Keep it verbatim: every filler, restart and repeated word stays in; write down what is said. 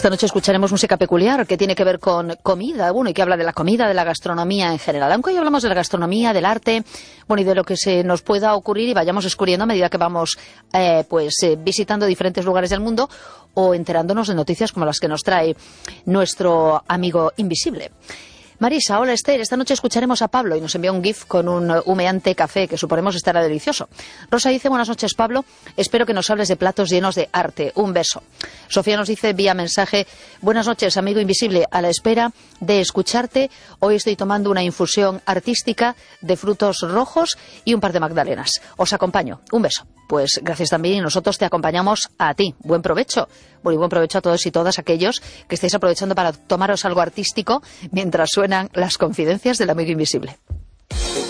Esta noche escucharemos música peculiar que tiene que ver con comida, bueno, y que habla de la comida, de la gastronomía en general. Aunque hoy hablamos de la gastronomía, del arte, bueno, y de lo que se nos pueda ocurrir y vayamos descubriendo a medida que vamos eh, pues eh, visitando diferentes lugares del mundo o enterándonos de noticias como las que nos trae nuestro amigo invisible. Marisa, hola Esther, esta noche escucharemos a Pablo y nos envía un gif con un humeante café que suponemos estará delicioso. Rosa dice, buenas noches Pablo, espero que nos hables de platos llenos de arte, un beso. Sofía nos dice vía mensaje, buenas noches amigo invisible, a la espera de escucharte, hoy estoy tomando una infusión artística de frutos rojos y un par de magdalenas. Os acompaño, un beso. Pues gracias también y nosotros te acompañamos a ti. Buen provecho. Bueno, y buen provecho a todos y todas aquellos que estéis aprovechando para tomaros algo artístico mientras suenan las confidencias del amigo invisible.